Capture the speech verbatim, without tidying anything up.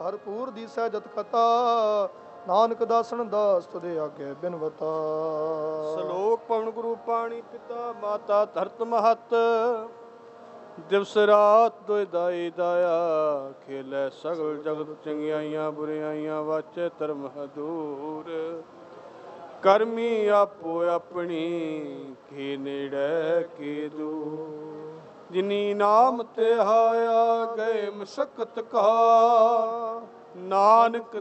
ਭਰਪੂਰ ਦੀਸੈ ਜਤ ਕਥਾ ਨਾਨਕ ਦਾਸਨ ਦਾਸ ਤੁਦੇ ਆਗੇ ਬਿਨਵਤਾ। ਸ਼ਲੋਕ ਪਵਨ ਗੁਰੂ ਪਾਣੀ ਪਿਤਾ ਮਾਤਾ ਧਰਤ ਮਹਤ ਦਿਵਸ ਰਾਤ ਦੁਇ ਦਾਈ ਦਾਇਆ ਖੇਲੇ ਸਗਲ ਜਗਤ ਚੰਗਿਆਈਆਂ ਬੁਰਿਆਈਆਂ ਵਾਚੇ ਧਰਮ ਹਦੂਰ ਕਰਮੀ ਆਪੋ ਆਪਣੀ ਕੀ ਨੇੜੇ ਕੀ ਦੂਰ ਜਿਨੀ ਨਾਮ ਤੇ ਹਾਇਆ ਗਏ ਮਸਕਤ ਕਾ ਨਾਨਕ